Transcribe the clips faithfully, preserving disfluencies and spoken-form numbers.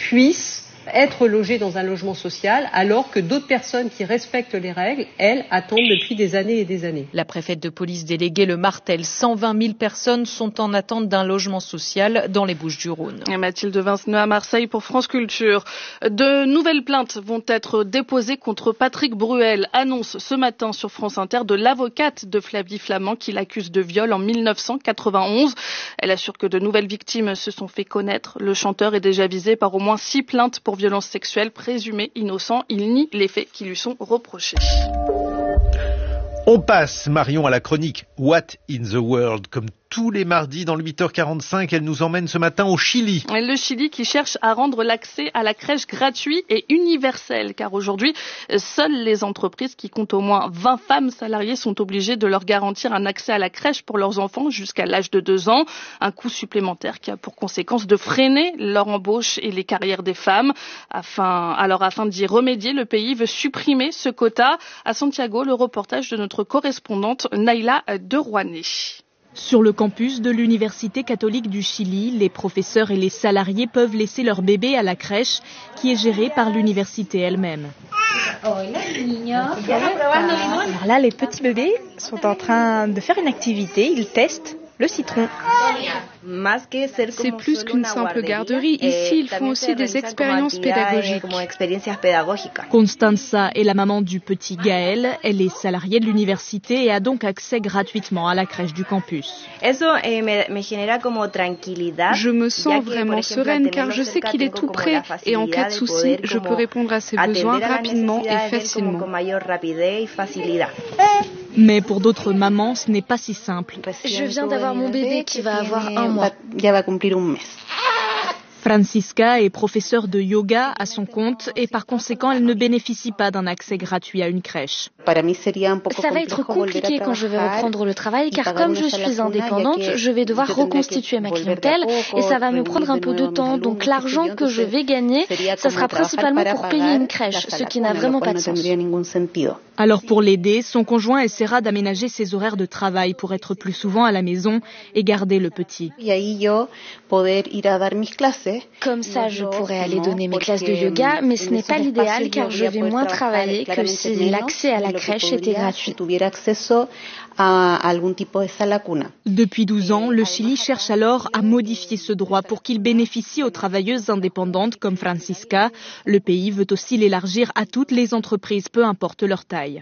puissent être logés dans un logement social, alors que d'autres personnes qui respectent les règles, elles, attendent depuis des années et des années. La préfète de police déléguée le martèle, cent vingt mille personnes sont en attente d'un logement social dans les Bouches-du-Rhône. Et Mathilde Vinceneux à Marseille pour France Culture. De nouvelles plaintes vont être déposées contre Patrick Bruel, annonce ce matin sur France Inter de l'avocate de Flavie Flament qui l'accuse de viol en mille neuf cent quatre-vingt-onze. Elle assure que de nouvelles victimes se sont fait connaître. Le chanteur est déjà visé par au moins six plaintes pour violences sexuelles, présumé innocent. Il nie les faits qui lui sont reprochés. On passe, Marion, à la chronique What in the World. Comme tous les mardis dans le huit heures quarante-cinq, elle nous emmène ce matin au Chili. Le Chili qui cherche à rendre l'accès à la crèche gratuit et universel, car aujourd'hui, seules les entreprises qui comptent au moins vingt femmes salariées sont obligées de leur garantir un accès à la crèche pour leurs enfants jusqu'à l'âge de deux ans. Un coût supplémentaire qui a pour conséquence de freiner leur embauche et les carrières des femmes. Afin, alors, afin d'y remédier, le pays veut supprimer ce quota. À Santiago, le reportage de notre correspondante Naïla de Rouanet. Sur le campus de l'Université catholique du Chili, les professeurs et les salariés peuvent laisser leur bébé à la crèche qui est gérée par l'université elle-même. Alors là, les petits bébés sont en train de faire une activité, ils testent le citron. C'est plus qu'une simple garderie. Ici, ils font aussi des expériences pédagogiques. Constanza est la maman du petit Gaël. Elle est salariée de l'université et a donc accès gratuitement à la crèche du campus. Je me sens vraiment sereine car je sais qu'il est tout prêt et en cas de souci, je peux répondre à ses besoins rapidement et facilement. Mais pour d'autres mamans, ce n'est pas si simple. Je viens d'avoir mon bébé qui va avoir un mois. Francisca est professeure de yoga à son compte et par conséquent, elle ne bénéficie pas d'un accès gratuit à une crèche. Ça va être compliqué quand je vais reprendre le travail car comme je suis indépendante, je vais devoir reconstituer ma clientèle et ça va me prendre un peu de temps. Donc l'argent que je vais gagner, ça sera principalement pour payer une crèche, ce qui n'a vraiment pas de sens. Alors pour l'aider, son conjoint essaiera d'aménager ses horaires de travail pour être plus souvent à la maison et garder le petit. Comme ça, je pourrais aller donner mes classes de yoga, mais ce n'est pas l'idéal car je vais moins travailler que si l'accès à la crèche était gratuit. Depuis douze ans, le Chili cherche alors à modifier ce droit pour qu'il bénéficie aux travailleuses indépendantes comme Francisca. Le pays veut aussi l'élargir à toutes les entreprises, peu importe leur taille.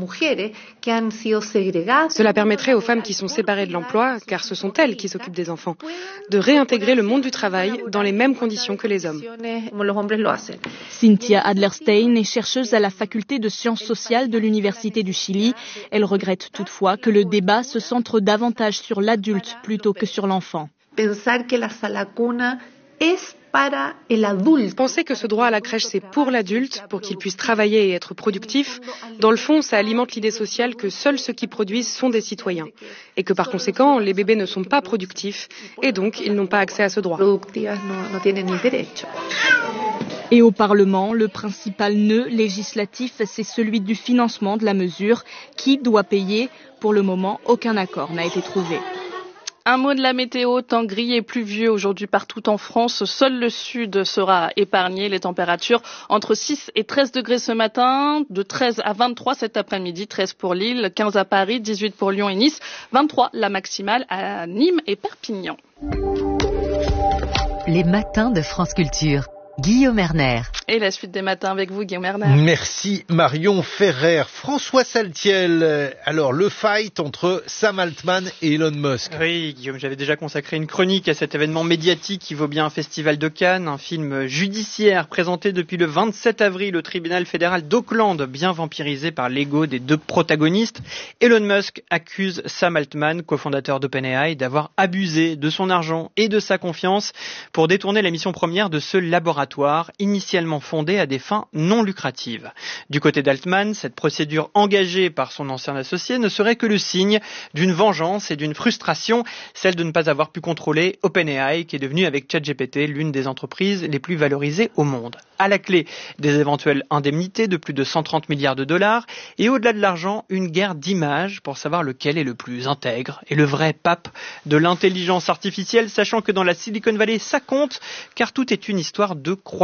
Cela permettrait aux femmes qui sont séparées de l'emploi, car ce sont elles qui s'occupent des enfants, de réintégrer le monde du travail dans les mêmes conditions que les hommes. Cynthia Adlerstein est chercheuse à la faculté de sciences sociales de l'Université du Chili. Elle regrette toutefois que le débat se centre davantage sur l'adulte plutôt que sur l'enfant. Penser que ce droit à la crèche, c'est pour l'adulte, pour qu'il puisse travailler et être productif, dans le fond, ça alimente l'idée sociale que seuls ceux qui produisent sont des citoyens. Et que par conséquent, les bébés ne sont pas productifs et donc ils n'ont pas accès à ce droit. Et au Parlement, le principal nœud législatif, c'est celui du financement de la mesure. Qui doit payer? Pour le moment, aucun accord n'a été trouvé. Un mot de la météo, temps gris et pluvieux aujourd'hui partout en France. Seul le sud sera épargné. Les températures entre six et treize degrés ce matin, de treize à vingt-trois cet après-midi, treize pour Lille, quinze à Paris, dix-huit pour Lyon et Nice, vingt-trois la maximale à Nîmes et Perpignan. Les matins de France Culture. Guillaume Erner. Et la suite des matins avec vous, Guillaume Erner. Merci Marion Ferrer. François Saltiel. Alors, le fight entre Sam Altman et Elon Musk. Oui, Guillaume, j'avais déjà consacré une chronique à cet événement médiatique qui vaut bien un festival de Cannes, un film judiciaire présenté depuis le vingt-sept avril au tribunal fédéral d'Auckland, bien vampirisé par l'ego des deux protagonistes. Elon Musk accuse Sam Altman, cofondateur d'OpenAI, d'avoir abusé de son argent et de sa confiance pour détourner la mission première de ce laboratoire initialement fondé à des fins non lucratives. Du côté d'Altman, cette procédure engagée par son ancien associé ne serait que le signe d'une vengeance et d'une frustration, celle de ne pas avoir pu contrôler OpenAI, qui est devenue avec ChatGPT l'une des entreprises les plus valorisées au monde. À la clé, des éventuelles indemnités de plus de cent trente milliards de dollars et au-delà de l'argent, une guerre d'images pour savoir lequel est le plus intègre et le vrai pape de l'intelligence artificielle, sachant que dans la Silicon Valley, ça compte, car tout est une histoire de croyance.